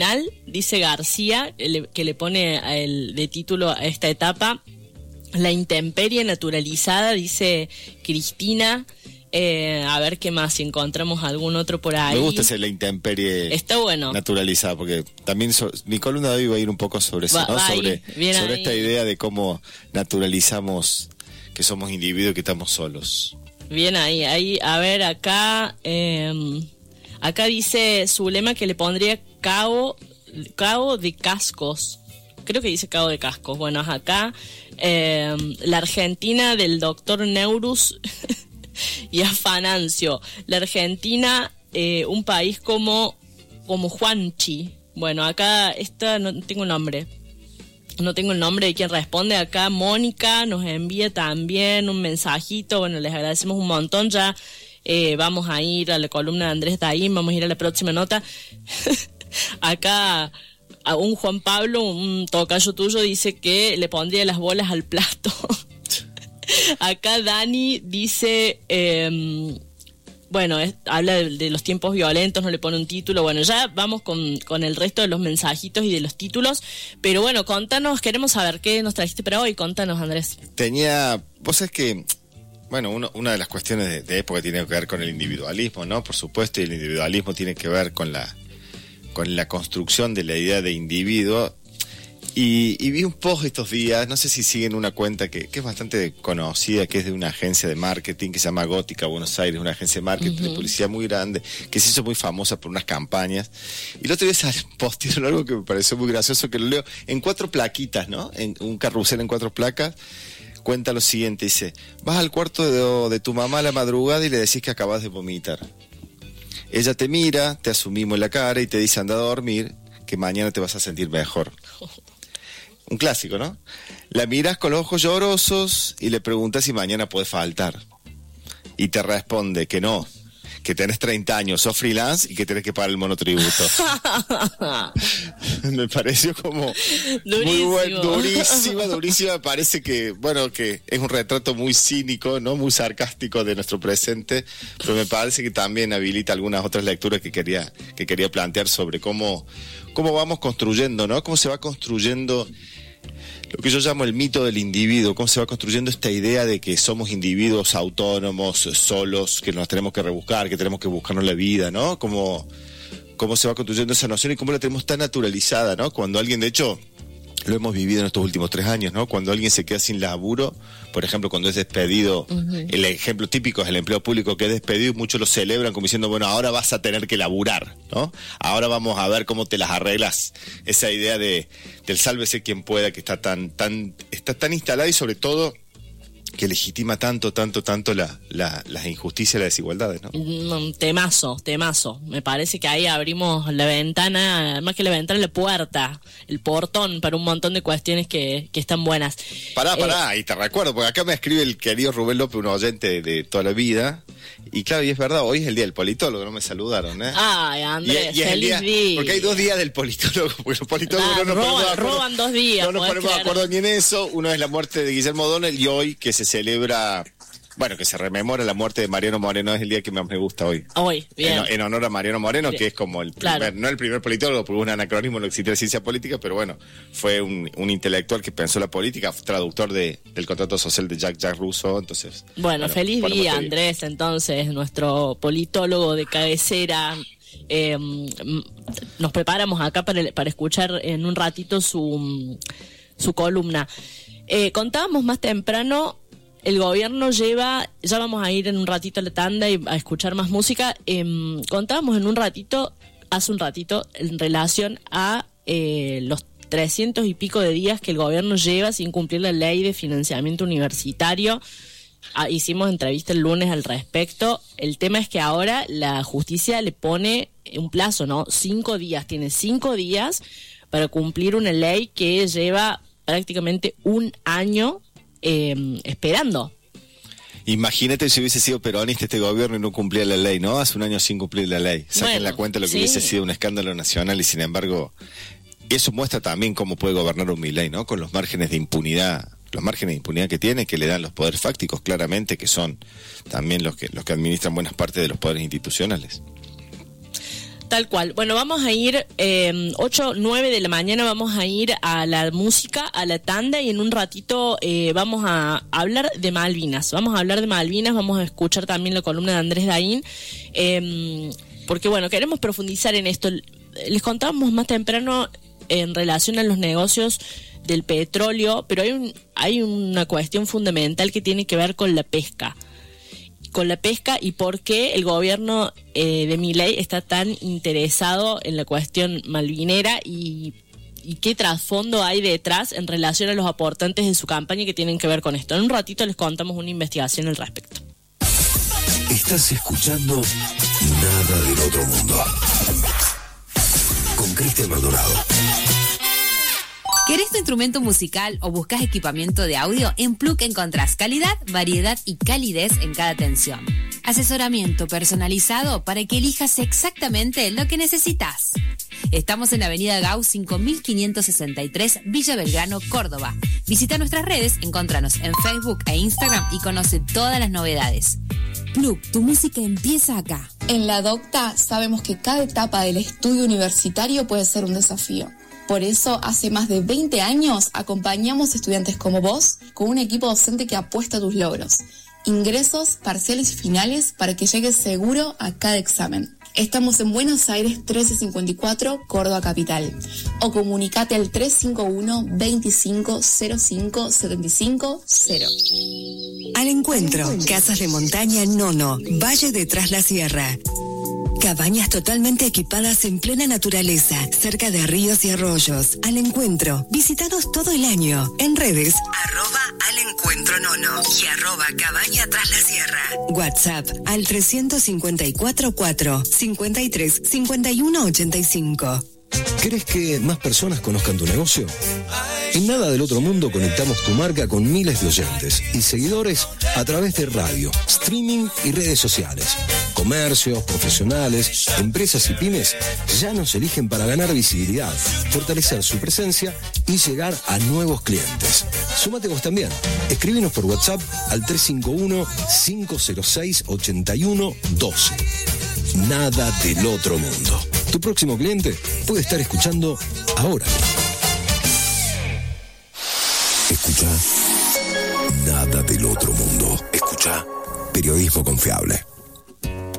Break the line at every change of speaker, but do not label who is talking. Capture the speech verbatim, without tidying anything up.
dice García, que le pone el, de título a esta etapa, la intemperie naturalizada, dice Cristina. Eh, a ver qué más, si encontramos algún otro por ahí.
Me gusta ese la intemperie
Está bueno.
naturalizada, porque también so, mi columna de hoy va a ir un poco sobre eso,
va,
¿no?
Va
sobre sobre
ahí.
esta idea de cómo naturalizamos que somos individuos y que estamos solos.
Bien ahí, ahí, a ver, acá, eh, acá dice Zulema que le pondría cabo, cabo de cascos. Creo que dice cabo de cascos. Bueno, acá, eh, la Argentina del doctor Neurus y Afanancio. La Argentina, eh, un país como, como Juanchi. Bueno, acá, esta no tengo nombre. No tengo el nombre de quien responde. Acá Mónica nos envía también un mensajito. Bueno, les agradecemos un montón. Ya eh, vamos a ir a la columna de Andrés Daín, vamos a ir a la próxima nota. Acá a un Juan Pablo, un tocayo tuyo, dice que le pondría las bolas al plato. Acá Dani dice... Eh, Bueno, es, habla de, de los tiempos violentos, no le pone un título. Bueno, ya vamos con, con el resto de los mensajitos y de los títulos. Pero bueno, contanos, queremos saber qué nos trajiste para hoy. Contanos, Andrés.
Tenía, vos sabés que, bueno, uno, una de las cuestiones de, de época tiene que ver con el individualismo, ¿no? Por supuesto, y el individualismo tiene que ver con la, con la construcción de la idea de individuo. Y, y vi un post estos días, no sé si siguen una cuenta que, que es bastante conocida, que es de una agencia de marketing que se llama Gótica Buenos Aires, una agencia de marketing uh-huh. de publicidad muy grande, que se hizo muy famosa por unas campañas. Y el otro día postearon algo que me pareció muy gracioso, que lo leo en cuatro plaquitas, ¿no? En un carrusel en cuatro placas. Cuenta lo siguiente, dice: vas al cuarto de, de tu mamá a la madrugada y le decís que acabas de vomitar. Ella te mira, te asumimos en la cara y te dice: anda a dormir, que mañana te vas a sentir mejor. Un clásico, ¿no? La miras con los ojos llorosos y le preguntas si mañana puede faltar. Y te responde que no, que tenés treinta años, sos freelance y que tenés que pagar el monotributo. Me pareció como
durísimo.
Muy bueno, durísima, durísima. Parece que, bueno, que es un retrato muy cínico, ¿no? Muy sarcástico de nuestro presente, pero me parece que también habilita algunas otras lecturas que quería, que quería plantear sobre cómo, cómo vamos construyendo, ¿no? Cómo se va construyendo lo que yo llamo el mito del individuo, cómo se va construyendo esta idea de que somos individuos autónomos, solos, que nos tenemos que rebuscar, que tenemos que buscarnos la vida, ¿no? Cómo, cómo se va construyendo esa noción y cómo la tenemos tan naturalizada, ¿no? Cuando alguien, de hecho, lo hemos vivido en estos últimos tres años, ¿no? Cuando alguien se queda sin laburo, por ejemplo, cuando es despedido, uh-huh. el ejemplo típico es el empleo público que es despedido, muchos lo celebran como diciendo, bueno, ahora vas a tener que laburar, ¿no? Ahora vamos a ver cómo te las arreglas. Esa idea de del sálvese quien pueda, que está tan, tan, está tan instalada y sobre todo que legitima tanto, tanto, tanto la, la, las injusticias y las desigualdades, ¿no?
Mm, temazo, temazo. Me parece que ahí abrimos la ventana, más que la ventana, la puerta, el portón para un montón de cuestiones que, que están buenas.
Pará, pará,
eh,
y te recuerdo, porque acá me escribe el querido Rubén López, un oyente de, de toda la vida, y claro, y es verdad, hoy es el día del politólogo, no me saludaron, ¿eh?
Ay, Andrés,
y, y
feliz
día,
día.
Porque hay dos días del politólogo, porque los politólogos
nah,
no nos
roban,
ponemos de acuerdo.
roban dos días.
No nos ponemos de acuerdo ni en eso. Uno es la muerte de Guillermo O'Donnell y hoy que se celebra, bueno, que se rememora la muerte de Mariano Moreno, es el día que más me gusta hoy.
Hoy, bien.
En, en honor a Mariano Moreno,
bien.
Que es como el primer,
claro.
no el primer politólogo, porque un anacronismo, no existe la ciencia política, pero bueno, fue un, un intelectual que pensó la política, traductor de, del contrato social de Jacques Jacques Rousseau, entonces...
Bueno, bueno feliz día, Andrés, entonces, nuestro politólogo de cabecera. Eh, nos preparamos acá para, para escuchar en un ratito su, su columna. Eh, contábamos más temprano, el gobierno lleva, ya vamos a ir en un ratito a la tanda y a escuchar más música. Eh, contábamos en un ratito, hace un ratito, en relación a eh, los trescientos y pico de días que el gobierno lleva sin cumplir la ley de financiamiento universitario. Ah, hicimos entrevista el lunes al respecto. El tema es que ahora la justicia le pone un plazo, ¿no? Cinco días, tiene cinco días para cumplir una ley que lleva prácticamente un año eh, esperando.
Imagínate si hubiese sido peronista este gobierno y no cumplía la ley, ¿no? Hace un año sin cumplir la ley. Saquen bueno, la cuenta de lo que sí. hubiese sido un escándalo nacional y sin embargo eso muestra también cómo puede gobernar un Milei, ¿no? Con los márgenes de impunidad, los márgenes de impunidad que tiene, que le dan los poderes fácticos claramente, que son también los que los que administran buenas partes de los poderes institucionales.
Tal cual. Bueno, vamos a ir eh, ocho, nueve de la mañana, vamos a ir a la música, a la tanda, y en un ratito eh, vamos a hablar de Malvinas. Vamos a hablar de Malvinas, vamos a escuchar también la columna de Andrés Daín, eh, porque bueno, queremos profundizar en esto. Les contábamos más temprano en relación a los negocios del petróleo, pero hay un, hay una cuestión fundamental que tiene que ver con la pesca. con la pesca y por qué el gobierno eh, de Milei está tan interesado en la cuestión malvinera y, y qué trasfondo hay detrás en relación a los aportantes de su campaña que tienen que ver con esto. En un ratito les contamos una investigación al respecto.
Estás escuchando Nada del Otro Mundo con Cristian Maldonado.
¿Querés tu instrumento musical o buscas equipamiento de audio? En Plug encontrás calidad, variedad y calidez en cada atención. Asesoramiento personalizado para que elijas exactamente lo que necesitas. Estamos en Avenida Gau cinco mil quinientos sesenta y tres, Villa Belgrano, Córdoba. Visita nuestras redes, encontranos en Facebook e Instagram y conoce todas las novedades. Plug, tu música empieza acá.
En la Docta sabemos que cada etapa del estudio universitario puede ser un desafío. Por eso, hace más de veinte años, acompañamos estudiantes como vos con un equipo docente que apuesta a tus logros. Ingresos, parciales y finales para que llegues seguro a cada examen. Estamos en Buenos Aires trece cincuenta y cuatro, Córdoba Capital. O comunicate al tres cinco uno, veinticinco, cero cinco, setenta y cinco, cero.
Al encuentro, Casas de Montaña Nono, Valle de Tras la Sierra. Cabañas totalmente equipadas en plena naturaleza, cerca de ríos y arroyos. Al encuentro, visitados todo el año. En redes, arroba al encuentro nono y arroba cabaña tras la sierra. WhatsApp al trescientos cincuenta y cuatro cuatro, cincuenta y tres, cincuenta y uno ochenta y cinco.
¿Querés que más personas conozcan tu negocio? En Nada del Otro Mundo conectamos tu marca con miles de oyentes y seguidores a través de radio, streaming y redes sociales. Comercios, profesionales, empresas y pymes ya nos eligen para ganar visibilidad, fortalecer su presencia y llegar a nuevos clientes. Súmate vos también. Escríbenos por WhatsApp al tres cinco uno, cinco cero seis, ocho uno uno dos. Nada del Otro Mundo. Tu próximo cliente puede estar escuchando ahora. Escucha Nada del Otro Mundo. Escucha periodismo confiable.